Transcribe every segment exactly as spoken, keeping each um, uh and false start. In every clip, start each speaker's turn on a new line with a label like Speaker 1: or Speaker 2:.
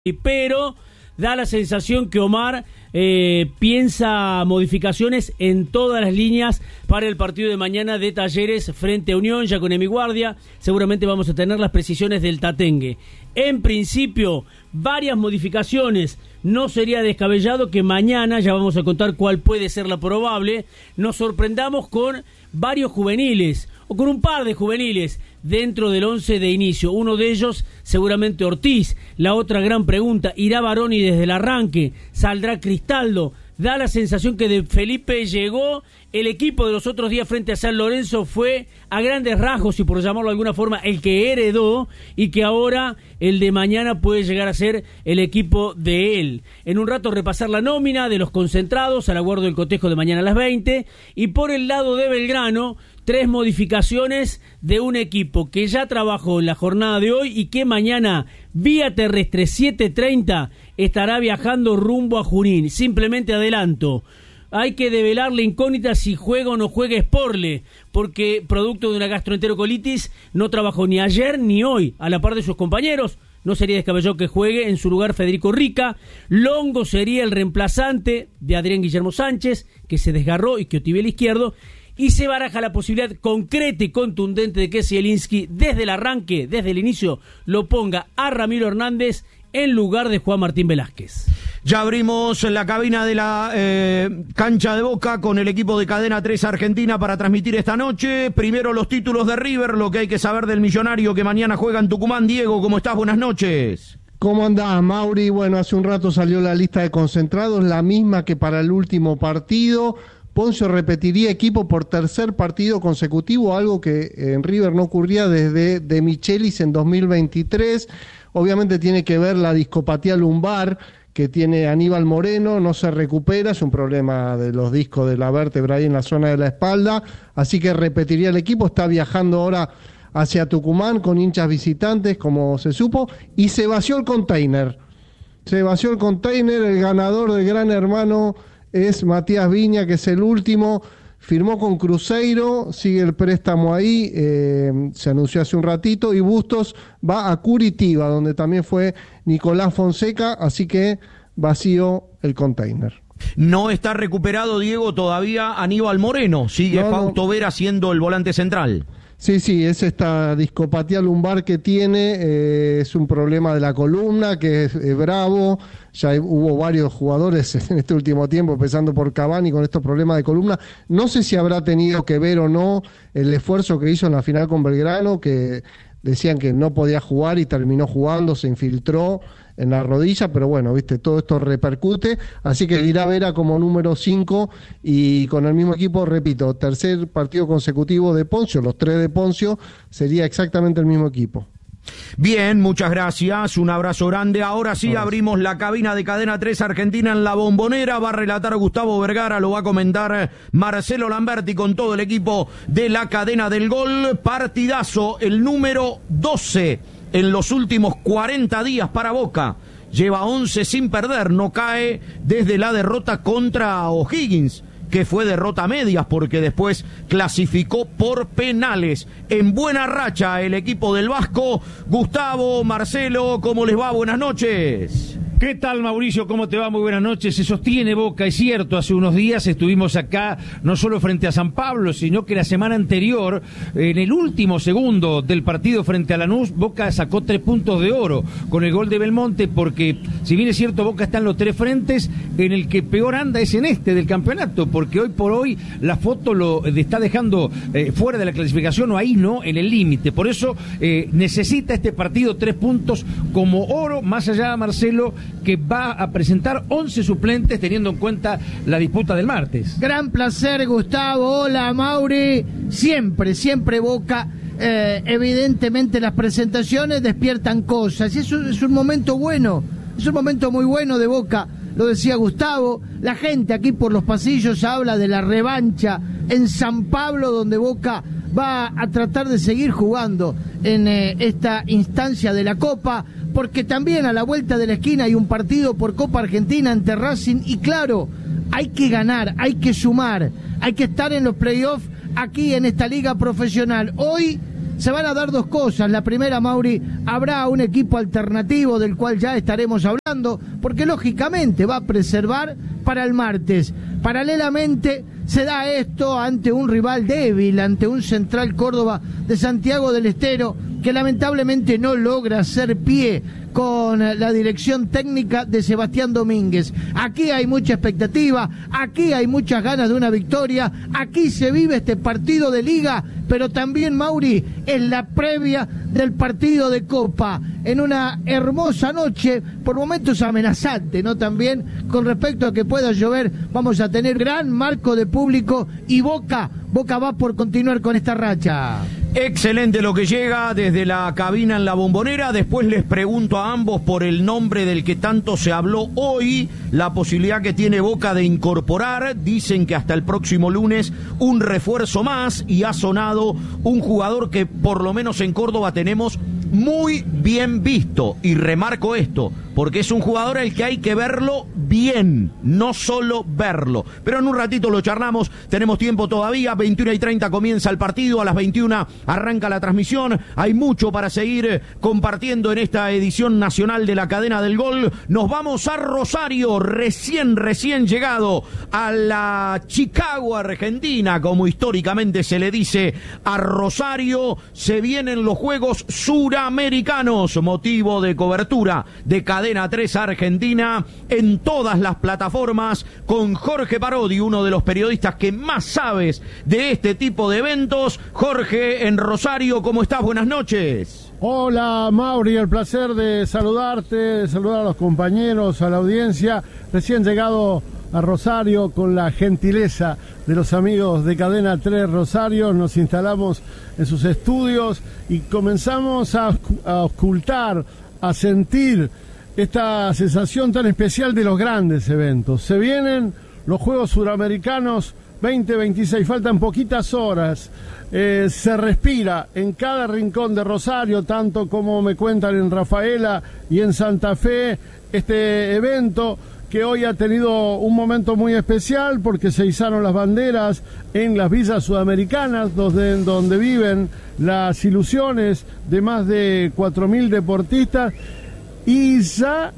Speaker 1: pero da la sensación que Omar eh, piensa modificaciones en todas las líneas para el partido de mañana de Talleres frente a Unión, ya con Emi Guardia. Seguramente vamos a tener las precisiones del Tatengue. En principio, varias modificaciones. No sería descabellado que mañana, ya vamos a contar cuál puede ser la probable, nos sorprendamos con varios juveniles, o con un par de juveniles dentro del once de inicio. Uno de ellos seguramente Ortiz. La otra gran pregunta, ¿irá Baroni desde el arranque? ¿Saldrá Cristaldo? Da la sensación que de Felipe llegó, el equipo de los otros días frente a San Lorenzo fue a grandes rasgos, y por llamarlo de alguna forma, el que heredó, y que ahora el de mañana puede llegar a ser el equipo de él. En un rato repasar la nómina de los concentrados, al aguardo del cotejo de mañana a las veinte, y por el lado de Belgrano, tres modificaciones de un equipo que ya trabajó en la jornada de hoy y que mañana, vía terrestre siete treinta, estará viajando rumbo a Junín. Simplemente adelanto, hay que develar la incógnita si juega o no juega Sporle, porque producto de una gastroenterocolitis no trabajó ni ayer ni hoy, a la par de sus compañeros. No sería descabellado que juegue en su lugar Federico Rica. Longo sería el reemplazante de Adrián Guillermo Sánchez, que se desgarró y que otivía el izquierdo. Y se baraja la posibilidad concreta y contundente de que Zielinski, desde el arranque, desde el inicio, lo ponga a Ramiro Hernández en lugar de Juan Martín Velázquez.
Speaker 2: Ya abrimos la cabina de la eh, cancha de Boca con el equipo de Cadena tres Argentina para transmitir esta noche. Primero los títulos de River, lo que hay que saber del Millonario que mañana juega en Tucumán. Diego, ¿cómo estás? Buenas noches.
Speaker 3: ¿Cómo andás, Mauri? Bueno, hace un rato salió la lista de concentrados, la misma que para el último partido. Poncio repetiría equipo por tercer partido consecutivo, algo que en River no ocurría desde De Michelis en dos mil veintitrés. Obviamente tiene que ver la discopatía lumbar que tiene Aníbal Moreno, no se recupera, es un problema de los discos de la vértebra ahí en la zona de la espalda, así que repetiría el equipo. Está viajando ahora hacia Tucumán con hinchas visitantes, como se supo, y se vació el container. Se vació el container, el ganador del Gran Hermano es Matías Viña, que es el último, firmó con Cruzeiro, sigue el préstamo ahí, eh, se anunció hace un ratito, y Bustos va a Curitiba, donde también fue Nicolás Fonseca, así que vacío el container.
Speaker 2: No está recuperado, Diego, todavía Aníbal Moreno, sigue no, Fausto no. Vera siendo el volante central.
Speaker 3: Sí, sí, es esta discopatía lumbar que tiene, eh, es un problema de la columna que es eh, bravo. Ya hubo varios jugadores en este último tiempo, empezando por Cavani, con estos problemas de columna. No sé si habrá tenido que ver o no el esfuerzo que hizo en la final con Belgrano, que decían que no podía jugar y terminó jugando, se infiltró en la rodilla, pero bueno, viste, todo esto repercute, así que irá Vera como número cinco y con el mismo equipo, repito, tercer partido consecutivo de Poncio, los tres de Poncio, sería exactamente el mismo equipo.
Speaker 2: Bien, muchas gracias, un abrazo grande. Ahora sí Hola. Abrimos la cabina de Cadena tres Argentina en La Bombonera. Va a relatar Gustavo Vergara, lo va a comentar Marcelo Lamberti con todo el equipo de la Cadena del Gol. Partidazo, el número doce en los últimos cuarenta días para Boca. Lleva once sin perder, no cae desde la derrota contra O'Higgins, que fue derrota a medias porque después clasificó por penales. En buena racha el equipo del Vasco. Gustavo, Marcelo, ¿cómo les va? Buenas noches.
Speaker 4: ¿Qué tal, Mauricio? ¿Cómo te va? Muy buenas noches. Se sostiene Boca, es cierto, hace unos días estuvimos acá no solo frente a San Pablo, sino que la semana anterior, en el último segundo del partido frente a Lanús, Boca sacó tres puntos de oro con el gol de Belmonte, porque si bien es cierto, Boca está en los tres frentes, en el que peor anda es en este del campeonato, porque hoy por hoy la foto lo está dejando eh, fuera de la clasificación, o ahí no, en el límite. Por eso eh, necesita este partido tres puntos como oro, más allá, Marcelo, que va a presentar once suplentes teniendo en cuenta la disputa del martes.
Speaker 5: Gran placer, Gustavo. Hola, Mauri. Siempre, siempre Boca. Eh, evidentemente las presentaciones despiertan cosas. Y eso es un momento bueno. Es un momento muy bueno de Boca. Lo decía Gustavo. La gente aquí por los pasillos habla de la revancha en San Pablo, donde Boca va a tratar de seguir jugando en eh, esta instancia de la Copa, porque también a la vuelta de la esquina hay un partido por Copa Argentina ante Racing, y claro, hay que ganar, hay que sumar, hay que estar en los playoffs aquí en esta liga profesional. Hoy se van a dar dos cosas. La primera, Mauri, habrá un equipo alternativo del cual ya estaremos hablando, porque lógicamente va a preservar para el martes. Paralelamente se da esto ante un rival débil, ante un Central Córdoba de Santiago del Estero, que lamentablemente no logra hacer pie con la dirección técnica de Sebastián Domínguez. Aquí hay mucha expectativa, aquí hay muchas ganas de una victoria, aquí se vive este partido de Liga, pero también, Mauri, es la previa del partido de Copa, en una hermosa noche, por momentos amenazante, ¿no? También con respecto a que pueda llover, vamos a tener gran marco de público y Boca, Boca va por continuar con esta racha.
Speaker 2: Excelente lo que llega desde la cabina en la Bombonera. Después les pregunto a ambos por el nombre del que tanto se habló hoy, la posibilidad que tiene Boca de incorporar. Dicen que hasta el próximo lunes un refuerzo más, y ha sonado un jugador que por lo menos en Córdoba tenemos muy bien visto, y remarco esto porque es un jugador al que hay que verlo bien, no solo verlo. Pero en un ratito lo charlamos, tenemos tiempo todavía. Veintiuna y treinta comienza el partido, a las veintiuna arranca la transmisión. Hay mucho para seguir compartiendo en esta edición nacional de la Cadena del Gol. Nos vamos a Rosario, recién, recién llegado a la Chicago Argentina, como históricamente se le dice a Rosario. Se vienen los Juegos Suramericanos, motivo de cobertura de Cadena tres Argentina en todas las plataformas, con Jorge Parodi, uno de los periodistas que más sabes de este tipo de eventos. Jorge, en Rosario, ¿cómo estás? Buenas noches.
Speaker 6: Hola, Mauri, el placer de saludarte, de saludar a los compañeros, a la audiencia. Recién llegado a Rosario con la gentileza de los amigos de Cadena tres Rosario, nos instalamos en sus estudios y comenzamos a, a ocultar, a sentir esta sensación tan especial de los grandes eventos. Se vienen los Juegos Suramericanos veinte veintiséis, faltan poquitas horas. Eh, se respira en cada rincón de Rosario, tanto como me cuentan en Rafaela y en Santa Fe, este evento que hoy ha tenido un momento muy especial porque se izaron las banderas en las villas sudamericanas, donde, donde viven las ilusiones de más de cuatro mil deportistas, y ya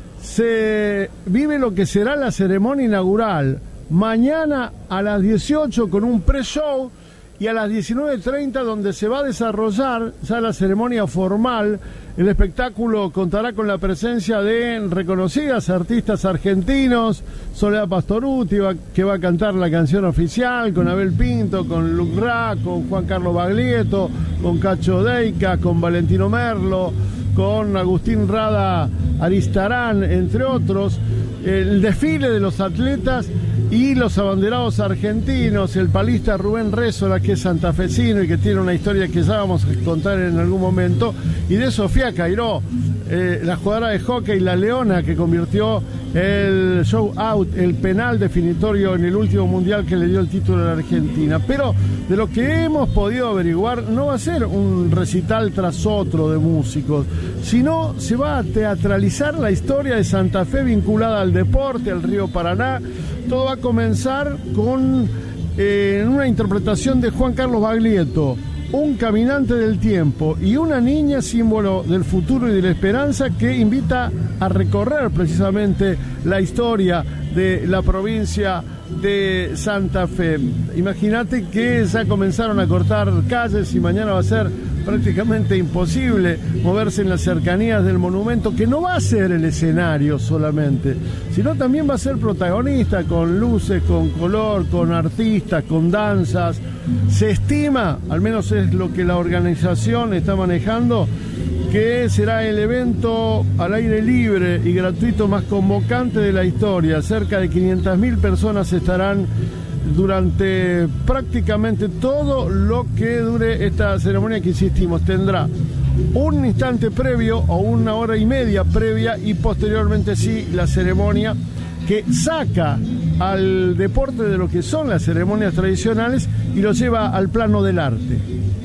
Speaker 6: se vive lo que será la ceremonia inaugural. Mañana a las dieciocho con un pre-show, y a las diecinueve treinta donde se va a desarrollar ya la ceremonia formal. El espectáculo contará con la presencia de reconocidas artistas argentinos, Soledad Pastoruti, que va a cantar la canción oficial, con Abel Pinto, con Luc Ra, con Juan Carlos Baglietto, con Cacho Deica, con Valentino Merlo, con Agustín Rada Aristarán, entre otros. El desfile de los atletas y los abanderados argentinos, el palista Rubén Rézola, que es santafesino y que tiene una historia que ya vamos a contar en algún momento, y de Sofía Cairó, eh, la jugadora de hockey, la Leona, que convirtió el show out, el penal definitorio en el último mundial que le dio el título a la Argentina. Pero de lo que hemos podido averiguar, no va a ser un recital tras otro de músicos, sino se va a teatralizar la historia de Santa Fe vinculada al deporte, al río Paraná. Todo va a comenzar con eh, una interpretación de Juan Carlos Baglietto, un caminante del tiempo y una niña símbolo del futuro y de la esperanza, que invita a recorrer precisamente la historia de la provincia de Santa Fe. Imagínate que ya comenzaron a cortar calles y mañana va a ser prácticamente imposible moverse en las cercanías del monumento, que no va a ser el escenario solamente, sino también va a ser protagonista, con luces, con color, con artistas, con danzas. Se estima, al menos es lo que la organización está manejando, que será el evento al aire libre y gratuito más convocante de la historia. Cerca de quinientas mil personas estarán durante prácticamente todo lo que dure esta ceremonia, que insistimos, tendrá un instante previo o una hora y media previa, y posteriormente sí la ceremonia, que saca al deporte de lo que son las ceremonias tradicionales y lo lleva al plano del arte.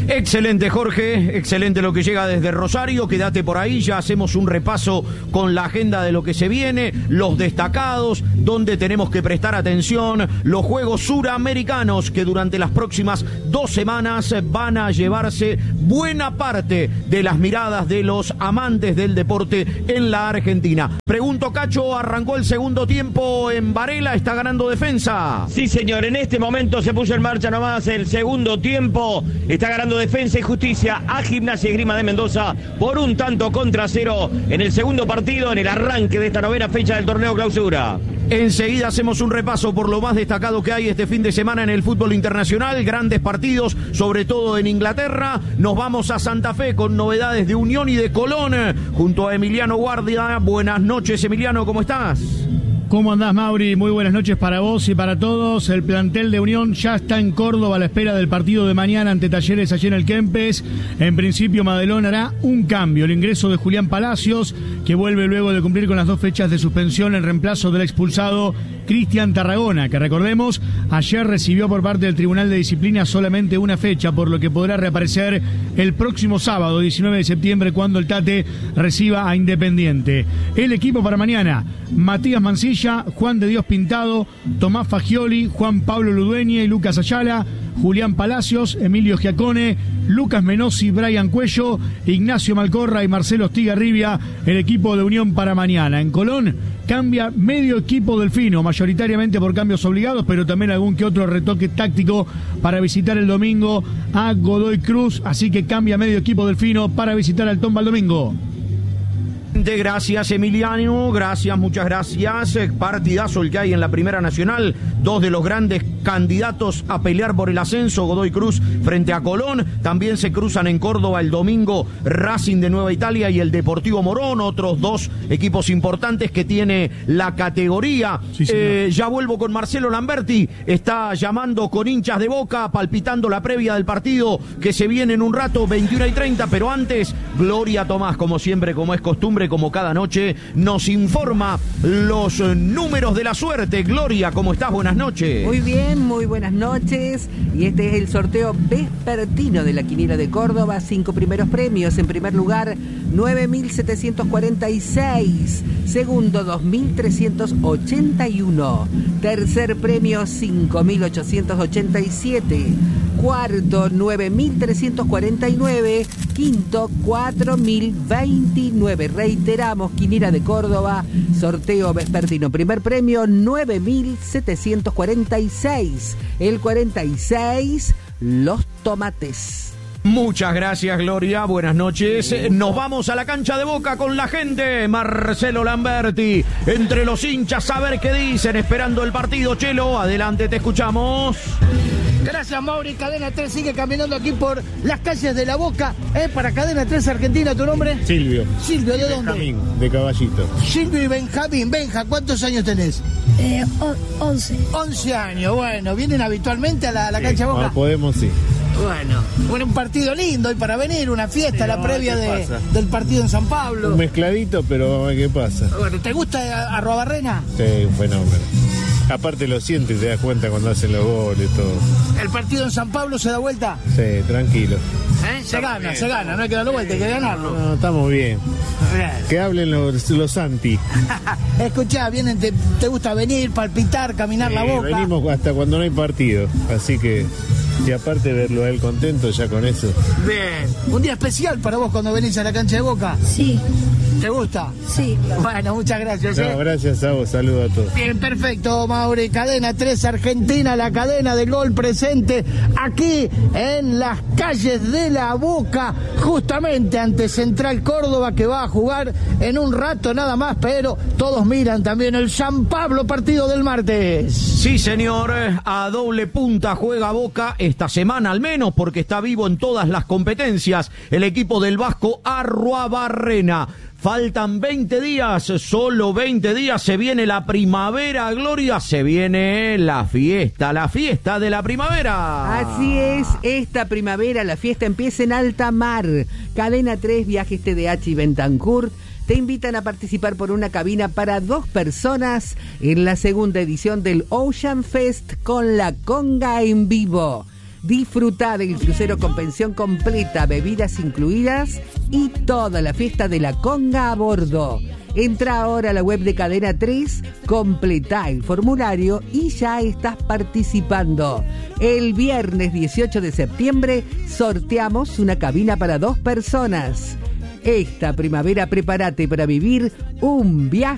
Speaker 2: Excelente, Jorge, excelente lo que llega desde Rosario, quédate por ahí, ya hacemos un repaso con la agenda de lo que se viene, los destacados, donde tenemos que prestar atención, los Juegos Suramericanos que durante las próximas dos semanas van a llevarse buena parte de las miradas de los amantes del deporte en la Argentina. Pregunto, Cacho, ¿arrancó el segundo tiempo en Varela? ¿Está ganando Defensa?
Speaker 7: Sí, señor, en este momento se puso en marcha nomás el segundo tiempo, está ganando Defensa y Justicia a Gimnasia y Esgrima de Mendoza por un tanto contra cero en el segundo partido, en el arranque de esta novena fecha del torneo Clausura.
Speaker 2: Enseguida hacemos un repaso por lo más destacado que hay este fin de semana en el fútbol internacional, grandes partidos, sobre todo en Inglaterra. Nos vamos a Santa Fe con novedades de Unión y de Colón, junto a Emiliano Guardia. Buenas noches, Emiliano, ¿cómo estás?
Speaker 8: ¿Cómo andás, Mauri? Muy buenas noches para vos y para todos. El plantel de Unión ya está en Córdoba a la espera del partido de mañana ante Talleres allí en el Kempes. En principio, Madelón hará un cambio, el ingreso de Julián Palacios, que vuelve luego de cumplir con las dos fechas de suspensión en reemplazo del expulsado Cristian Tarragona, que recordemos, ayer recibió por parte del Tribunal de Disciplina solamente una fecha, por lo que podrá reaparecer el próximo sábado, diecinueve de septiembre, cuando el Tate reciba a Independiente. El equipo para mañana: Matías Mancilla, Juan de Dios Pintado, Tomás Fagioli, Juan Pablo Ludueña y Lucas Ayala, Julián Palacios, Emilio Giacone, Lucas Menossi, Brian Cuello, Ignacio Malcorra y Marcelo Estigarribia, el equipo de Unión para mañana. En Colón cambia medio equipo delfino, mayoritariamente por cambios obligados, pero también algún que otro retoque táctico para visitar el domingo a Godoy Cruz, así que cambia medio equipo delfino para visitar al Tomba el domingo.
Speaker 2: Gracias, Emiliano, gracias, muchas gracias. Partidazo el que hay en la Primera Nacional, dos de los grandes candidatos a pelear por el ascenso, Godoy Cruz frente a Colón. También se cruzan en Córdoba el domingo Racing de Nueva Italia y el Deportivo Morón, otros dos equipos importantes que tiene la categoría. Sí, eh, ya vuelvo con Marcelo Lamberti, está llamando con hinchas de Boca, palpitando la previa del partido que se viene en un rato, veintiuna y treinta, pero antes, Gloria Tomás, como siempre, como es costumbre, como cada noche, nos informa los números de la suerte. Gloria, ¿cómo estás? Buenas noches.
Speaker 9: Muy bien, muy buenas noches. Y este es el sorteo vespertino de la Quiniela de Córdoba. Cinco primeros premios. En primer lugar, nueve mil setecientos cuarenta y seis. Segundo, dos mil trescientos ochenta y uno. Tercer premio, cinco mil ochocientos ochenta y siete. Cuarto, nueve mil trescientos cuarenta y nueve. Quinto, cuatro mil veintinueve. Reiteramos, Quiniela de Córdoba, sorteo vespertino. Primer premio, nueve mil setecientos cuarenta y seis. El cuarenta y seis, los tomates.
Speaker 2: Muchas gracias, Gloria. Buenas noches. Nos vamos a la cancha de Boca con la gente. Marcelo Lamberti, entre los hinchas, a ver qué dicen, esperando el partido. Chelo, adelante, te escuchamos.
Speaker 5: Gracias, Mauri. Cadena tres sigue caminando aquí por las calles de la Boca. ¿Eh? Para Cadena tres Argentina, ¿tu nombre?
Speaker 10: Silvio.
Speaker 5: Silvio, ¿de dónde?
Speaker 10: Benjamín, de Caballito.
Speaker 5: Silvio y Benjamín. Benja, ¿cuántos años tenés?
Speaker 11: Eh, once.
Speaker 5: once años, bueno. ¿Vienen habitualmente a la, a la
Speaker 10: Sí,
Speaker 5: cancha de Boca?
Speaker 10: No podemos, sí.
Speaker 5: Bueno, bueno, un partido lindo hoy para venir, una fiesta,
Speaker 10: Sí,
Speaker 5: la
Speaker 10: no,
Speaker 5: previa
Speaker 10: ¿qué
Speaker 5: de,
Speaker 10: pasa?
Speaker 5: del partido en San Pablo.
Speaker 10: Un mezcladito, pero vamos a ver qué pasa.
Speaker 5: Bueno, ¿te gusta Arrobarrena?
Speaker 10: Sí, un fenómeno. Aparte lo sientes y te das cuenta cuando hacen los goles y todo.
Speaker 5: ¿El partido en San Pablo se da vuelta?
Speaker 10: Sí, tranquilo.
Speaker 5: ¿Eh? Se gana, bien. se gana, no hay que darle vuelta, hay que ganarlo.
Speaker 10: No, estamos bien.
Speaker 5: Bien.
Speaker 10: Que hablen los, los anti.
Speaker 5: Escuchá, vienen, te, te gusta venir, palpitar, caminar
Speaker 10: Sí,
Speaker 5: la Boca.
Speaker 10: venimos hasta cuando no hay partido, así que... Y aparte verlo a él contento, ya con eso.
Speaker 5: Bien. Un día especial para vos cuando venís a la cancha de Boca.
Speaker 11: Sí.
Speaker 5: ¿Te gusta?
Speaker 11: Sí.
Speaker 5: Bueno, muchas gracias.
Speaker 10: No,
Speaker 5: ¿eh?
Speaker 10: gracias a vos, saludos a todos.
Speaker 5: Bien, perfecto, Mauri. Cadena tres Argentina, la cadena del gol presente aquí en las calles de la Boca, justamente ante Central Córdoba, que va a jugar en un rato nada más, pero todos miran también el San Pablo, partido del martes.
Speaker 2: Sí, señor, a doble punta juega Boca esta semana al menos, porque está vivo en todas las competencias el equipo del Vasco Arruabarrena. Faltan veinte días, solo veinte días, se viene la primavera, Gloria, se viene la fiesta, la fiesta de la primavera.
Speaker 9: Así es, esta primavera la fiesta empieza en alta mar. Cadena tres, Viajes T D H y Bentancur te invitan a participar por una cabina para dos personas en la segunda edición del Ocean Fest con la conga en vivo. Disfruta del crucero con pensión completa, bebidas incluidas y toda la fiesta de la conga a bordo. Entra ahora a la web de Cadena tres, completá el formulario y ya estás participando. El viernes dieciocho de septiembre sorteamos una cabina para dos personas. Esta primavera prepárate para vivir un viaje